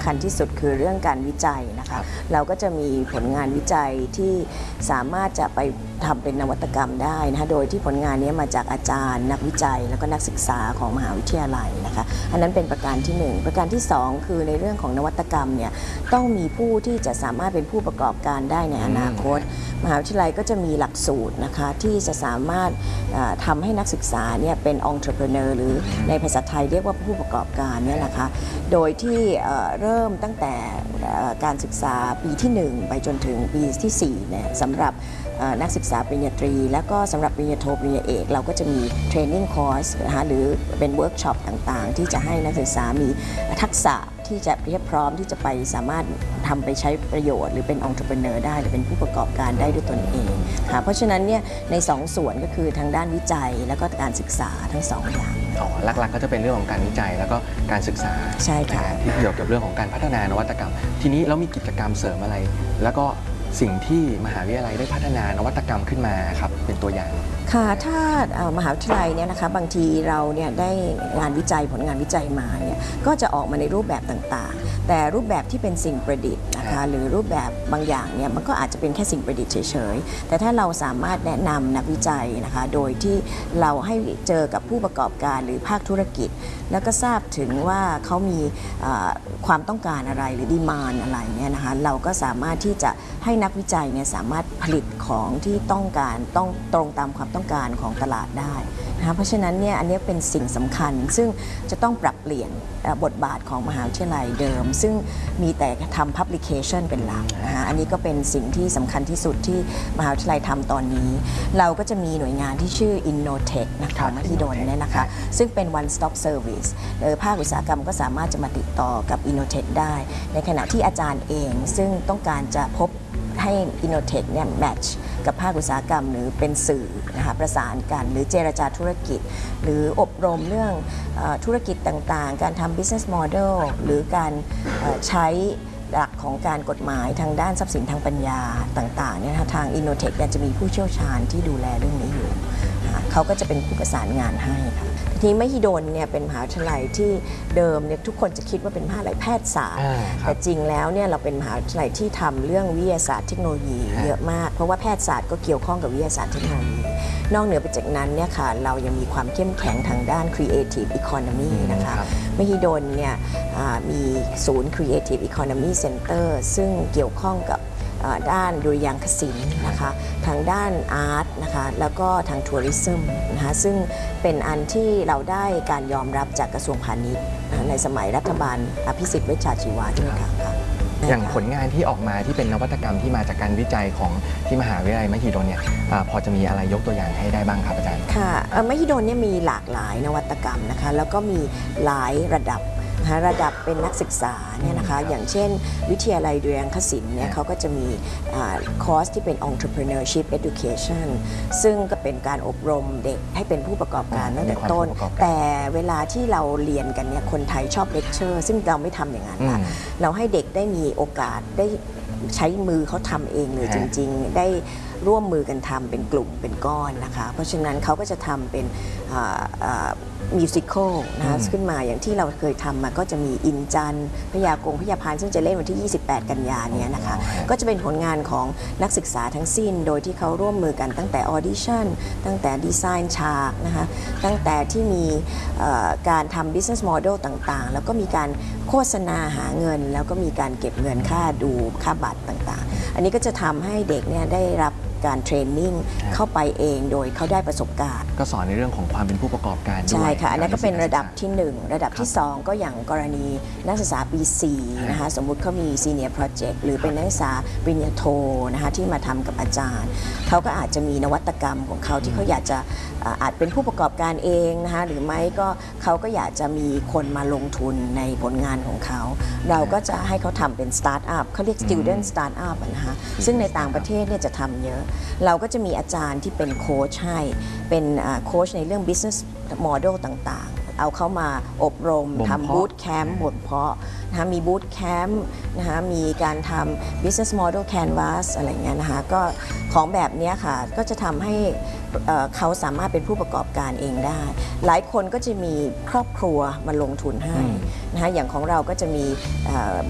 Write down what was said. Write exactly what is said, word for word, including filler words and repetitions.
ำคัญที่สุดคือเรื่องการวิจัยนะคะเราก็จะมีผลงานวิจัยที่สามารถจะไปทำเป็นนวัตกรรมได้นะคะโดยที่ผลงานนี้มาจากอาจารย์นักวิจัยแล้วก็นักศึกษาของมหาวิทยาลัยนะคะอันนั้นเป็นประการที่หนึ่งประการที่สองคือในเรื่องของนวัตกรรมเนี่ยต้องมีผู้ที่จะสามารถเป็นผู้ประกอบการได้ในอนาคตมหาวิทยาลัยก็จะมีหลักสูตรนะคะที่จะสามารถทำให้นักศึกษาเนี่ยเป็น entrepreneur หรือในภาษาไทยเรียกว่าผู้ประกอบการเนี่ยนะคะโดยที่เริ่มตั้งแต่การศึกษาปีที่หนึ่งไปจนถึงปีที่สี่เนี่ยสำหรับนักศึกษาปริญญาตรีและก็สำหรับปริญญาโทปริญญาเอกเราก็จะมีเทรนนิ่งคอร์สนะคะหรือเป็นเวิร์กช็อปต่างๆที่จะให้นักศึกษามีทักษะที่จะเรียบพร้อมที่จะไปสามารถทำไปใช้ประโยชน์หรือเป็น entrepreneur ได้หรือเป็นผู้ประกอบการได้ด้วยตนเองค่ะเพราะฉะนั้นเนี่ยในสองส่วนก็คือทางด้านวิจัยแล้วก็การศึกษาทั้งสองอย่างอ๋อหลักๆก็จะเป็นเรื่องของการวิจัยแล้วก็การศึกษาใช่ค่ะที่เกี่ยวกับเรื่องของการพัฒนานวัตกรรมทีนี้เรามีกิจกรรมเสริมอะไรแล้วก็สิ่งที่มหาวิทยาลัยได้พัฒนานวัตกรรมขึ้นมาครับเป็นตัวอย่างค่ะถ้ามหาวิทยาลัยเนี่ยนะคะบางทีเราเนี่ยได้งานวิจัยผลงานวิจัยมาเนี่ยก็จะออกมาในรูปแบบต่างๆแต่รูปแบบที่เป็นสิ่งประดิษฐ์นะคะหรือรูปแบบบางอย่างเนี่ยมันก็อาจจะเป็นแค่สิ่งประดิษฐ์เฉยๆแต่ถ้าเราสามารถแนะนำนักวิจัยนะคะโดยที่เราให้เจอกับผู้ประกอบการหรือภาคธุรกิจแล้วก็ทราบถึงว่าเขามีความต้องการอะไรหรือดีมานด์อะไรเนี่ยนะคะเราก็สามารถที่จะให้นักวิจัยเนี่ยสามารถผลิตของที่ต้องการต้องตรงตามความต้องการของตลาดได้นะคะเพราะฉะนั้นเนี่ยอันนี้เป็นสิ่งสำคัญซึ่งจะต้องปรับเปลี่ยนบทบาทของมหาวิทยาลัยเดิมซึ่งมีแต่ทำ publication เป็นหลักนะคะอันนี้ก็เป็นสิ่งที่สำคัญที่สุดที่มหาวิทยาลัยทำตอนนี้เราก็จะมีหน่วยงานที่ชื่อ Innotech นะคะมหิดลเนี่ยนะคะซึ่งเป็น one stop service โดยภาคอุตสาหกรรมก็สามารถจะมาติดต่อกับ Innotech ได้ในขณะที่อาจารย์เองซึ่งต้องการจะพบให้ Innotech เนี่ยแมทช์กับภาคอุตสาหกรรมหรือเป็นสื่อนะคะประสานกันหรือเจรจาธุรกิจหรืออบรมเรื่องธุรกิจต่างๆการทำ business model หรือการใช้หลักของการกฎหมายทางด้านทรัพย์สินทางปัญญาต่างๆเนี่ยทาง Innotech จะมีผู้เชี่ยวชาญที่ดูแลเรื่องนี้อยู่เขาก็จะเป็นผู้ประสานงานให้ค่ะทีนี้มหิดลเนี่ยเป็นมหาวิทยาลัยที่เดิมเนี่ยทุกคนจะคิดว่าเป็นมหาวิทยาลัยแพทยศาสตร์แต่จริงแล้วเนี่ยเราเป็นมหาวิทยาลัยที่ทำเรื่องวิทยาศาสตร์เทคโนโลยีเยอะมากเพราะว่าแพทยศาสตร์ก็เกี่ยวข้องกับวิทยาศาสตร์เทคโนโลยีนอกเหนือไปจากนั้นเนี่ยค่ะเรายังมีความเข้มแข็งทางด้าน Creative Economy นะคะมหิดลเนี่ยมีศูนย์ Creative Economy Center ซึ่งเกี่ยวข้องกับด้านดุริยางคศิลป์นะคะทางด้านอาร์ตนะคะแล้วก็ทางทัวริซึมนะคะซึ่งเป็นอันที่เราได้การยอมรับจากกระทรวงพาณิชย์ในสมัยรัฐบาลอภิสิทธิ์เวชชาชีวะใช่ไหมคะอย่างผลงานที่ออกมาที่เป็นนวัตกรรมที่มาจากการวิจัยของที่มหาวิทยาลัยมหิดลเนี่ยพอจะมีอะไรยกตัวอย่างให้ได้บ้างครับอาจารย์ค่ะมหิดลเนี่ยมีหลากหลายนวัตกรรมนะคะแล้วก็มีหลายระดับระดับเป็นนักศึกษาเนี่ยนะคะอย่างเช่นวิทยาลัยดุริยางคศิลป์เนี่ยเขาก็จะมีคอร์สที่เป็น entrepreneurship education ซึ่งก็เป็นการอบรมเด็กให้เป็นผู้ประกอบการตั้งแต่ต้นแต่เวลาที่เราเรียนกันเนี่ยคนไทยชอบเลคเชอร์ซึ่งเราไม่ทำอย่างนั้นค่ะเราให้เด็กได้มีโอกาสได้ใช้มือเขาทำเองเลยจริงๆได้ร่วมมือกันทำเป็นกลุ่มเป็นก้อนนะคะเพราะฉะนั้นเขาก็จะทำเป็นมิวสิควลนะคะขึ้นมาอย่างที่เราเคยทำมาก็จะมีอินจันพยากงพยาพานซึ่งจะเล่นวันที่ยี่สิบแปดกันยายนนี้นะคะก็จะเป็นผลงานของนักศึกษาทั้งสิ้นโดยที่เขาร่วมมือกันตั้งแต่ออดิชั่นตั้งแต่ดีไซน์ฉากนะคะตั้งแต่ที่มีการทำ business model ต่างๆแล้วก็มีการโฆษณาหาเงินแล้วก็มีการเก็บเงินค่าดูค่าบัตรต่างๆอันนี้ก็จะทำให้เด็กเนี่ยได้รับการเทรนนิ่งเข้าไปเองโดยเขาได้ประสบการณ์ก็สอนในเรื่องของความเป็นผู้ประกอบการด้วยใช่ค่ะอันนี้ก็เป็นระดับที่หนึ่งระดับที่สองก็อย่างกรณีนักศึกษาปีสี่นะคะสมมุติเขามี Senior Project หรือเป็นนักศึกษาปริญญาโทนะคะที่มาทำกับอาจารย์เขาก็อาจจะมีนวัตกรรมของเขาที่เขาอยากจะอาจเป็นผู้ประกอบการเองนะคะหรือไม่ก็เขาก็อยากจะมีคนมาลงทุนในผลงานของเขาเราก็จะให้เขาทำเป็นสตาร์ทอัพเขาเรียก Student Startup นะคะซึ่งในต่างประเทศเนี่ยจะทำเยอะเราก็จะมีอาจารย์ที่เป็นโค้ชให้เป็นโค้ชในเรื่อง business model ต่างๆเอาเข้ามาอบรมทำบูตแคมป์บ่มเพาะนะคะมีบูตแคมป์นะคะมีการทำ business model canvas อะไรเงี้ยนะคะก็ของแบบนี้ค่ะก็จะทำให้เขาสามารถเป็นผู้ประกอบการเองได้หลายคนก็จะมีครอบครัวมาลงทุนให้นะคะอย่างของเราก็จะมี